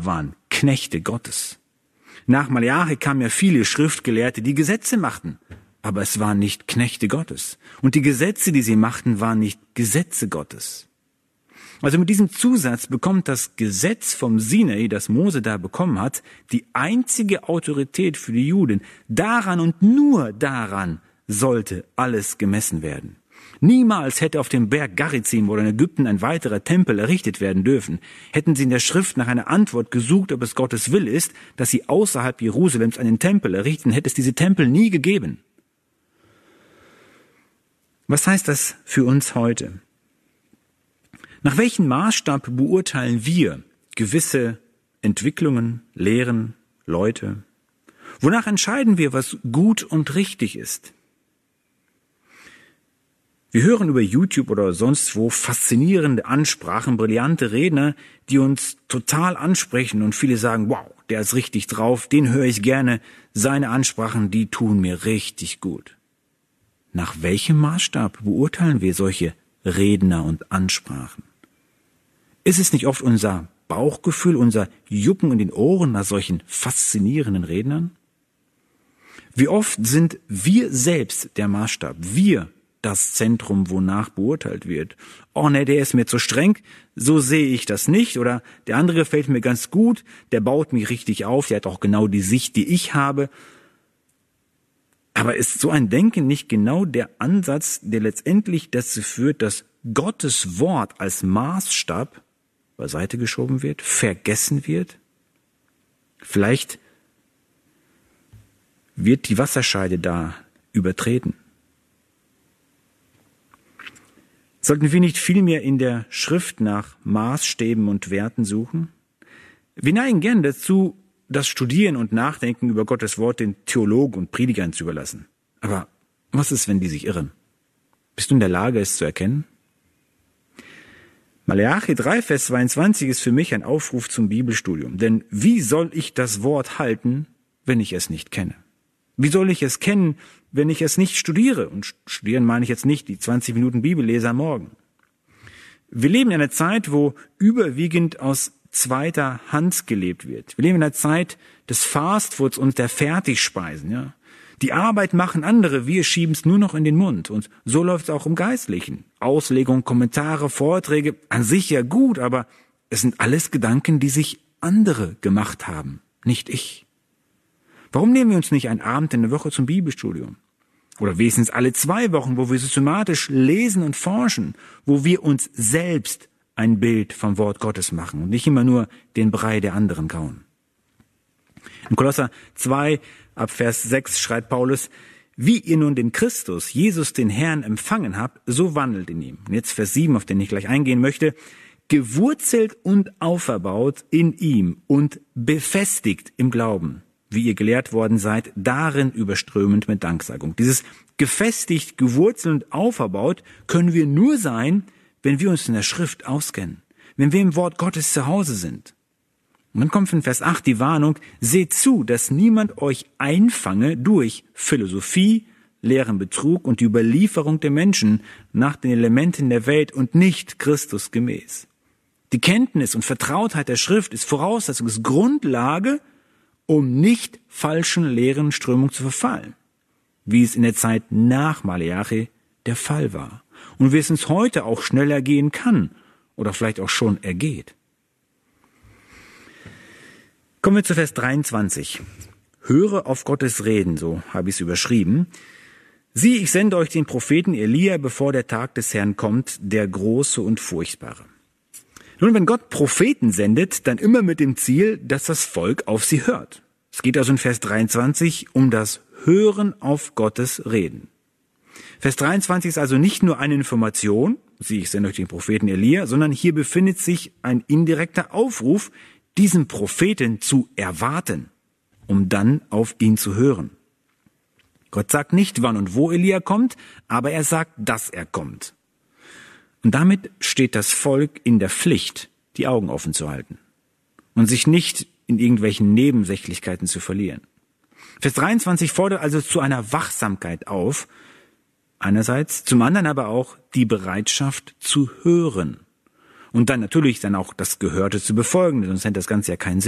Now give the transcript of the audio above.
waren Knechte Gottes. Nach Maleachi kamen ja viele Schriftgelehrte, die Gesetze machten, aber es waren nicht Knechte Gottes. Und die Gesetze, die sie machten, waren nicht Gesetze Gottes. Also mit diesem Zusatz bekommt das Gesetz vom Sinai, das Mose da bekommen hat, die einzige Autorität für die Juden. Daran und nur daran sollte alles gemessen werden. Niemals hätte auf dem Berg Garizim oder in Ägypten ein weiterer Tempel errichtet werden dürfen. Hätten sie in der Schrift nach einer Antwort gesucht, ob es Gottes Wille ist, dass sie außerhalb Jerusalems einen Tempel errichten, hätte es diese Tempel nie gegeben. Was heißt das für uns heute? Nach welchem Maßstab beurteilen wir gewisse Entwicklungen, Lehren, Leute? Wonach entscheiden wir, was gut und richtig ist? Wir hören über YouTube oder sonst wo faszinierende Ansprachen, brillante Redner, die uns total ansprechen und viele sagen, wow, der ist richtig drauf, den höre ich gerne, seine Ansprachen, die tun mir richtig gut. Nach welchem Maßstab beurteilen wir solche Redner und Ansprachen? Ist es nicht oft unser Bauchgefühl, unser Jucken in den Ohren nach solchen faszinierenden Rednern? Wie oft sind wir selbst der Maßstab, wir das Zentrum, wonach beurteilt wird? Oh ne, der ist mir zu streng, so sehe ich das nicht. Oder der andere gefällt mir ganz gut, der baut mich richtig auf, der hat auch genau die Sicht, die ich habe. Aber ist so ein Denken nicht genau der Ansatz, der letztendlich dazu führt, dass Gottes Wort als Maßstab beiseite geschoben wird, vergessen wird? Vielleicht wird die Wasserscheide da übertreten. Sollten wir nicht vielmehr in der Schrift nach Maßstäben und Werten suchen? Wir neigen gern dazu, das Studieren und Nachdenken über Gottes Wort den Theologen und Predigern zu überlassen. Aber was ist, wenn die sich irren? Bist du in der Lage, es zu erkennen? Maleachi 3, Vers 22 ist für mich ein Aufruf zum Bibelstudium. Denn wie soll ich das Wort halten, wenn ich es nicht kenne? Wie soll ich es kennen, wenn ich es nicht studiere? Und studieren meine ich jetzt nicht die 20 Minuten Bibellese am Morgen. Wir leben in einer Zeit, wo überwiegend aus zweiter Hand gelebt wird. Wir leben in einer Zeit des Fastfoods und der Fertigspeisen. Ja? Die Arbeit machen andere, wir schieben es nur noch in den Mund. Und so läuft es auch im Geistlichen. Auslegung, Kommentare, Vorträge, an sich ja gut, aber es sind alles Gedanken, die sich andere gemacht haben, nicht ich. Warum nehmen wir uns nicht einen Abend in der Woche zum Bibelstudium? Oder wenigstens alle 2 Wochen, wo wir systematisch lesen und forschen, wo wir uns selbst ein Bild vom Wort Gottes machen und nicht immer nur den Brei der anderen kauen. In Kolosser 2, ab Vers 6 schreibt Paulus, wie ihr nun den Christus, Jesus, den Herrn, empfangen habt, so wandelt in ihm. Und jetzt Vers 7, auf den ich gleich eingehen möchte, gewurzelt und auferbaut in ihm und befestigt im Glauben, wie ihr gelehrt worden seid, darin überströmend mit Danksagung. Dieses gefestigt, gewurzelt und auferbaut können wir nur sein, wenn wir uns in der Schrift auskennen, wenn wir im Wort Gottes zu Hause sind. Und dann kommt in Vers 8 die Warnung, seht zu, dass niemand euch einfange durch Philosophie, leeren Betrug und die Überlieferung der Menschen nach den Elementen der Welt und nicht Christus gemäß. Die Kenntnis und Vertrautheit der Schrift ist Voraussetzung, ist Grundlage, um nicht falschen leeren Strömungen zu verfallen, wie es in der Zeit nach Maleachi der Fall war und wie es uns heute auch schneller gehen kann oder vielleicht auch schon ergeht. Kommen wir zu Vers 23. Höre auf Gottes Reden, so habe ich es überschrieben. Sieh, ich sende euch den Propheten Elia, bevor der Tag des Herrn kommt, der große und furchtbare. Nun, wenn Gott Propheten sendet, dann immer mit dem Ziel, dass das Volk auf sie hört. Es geht also in Vers 23 um das Hören auf Gottes Reden. Vers 23 ist also nicht nur eine Information, sieh, ich sende euch den Propheten Elia, sondern hier befindet sich ein indirekter Aufruf, diesen Propheten zu erwarten, um dann auf ihn zu hören. Gott sagt nicht, wann und wo Elia kommt, aber er sagt, dass er kommt. Und damit steht das Volk in der Pflicht, die Augen offen zu halten und sich nicht in irgendwelchen Nebensächlichkeiten zu verlieren. Vers 23 fordert also zu einer Wachsamkeit auf, einerseits, zum anderen aber auch die Bereitschaft zu hören und dann natürlich auch das Gehörte zu befolgen, sonst hätte das Ganze ja keinen Sinn.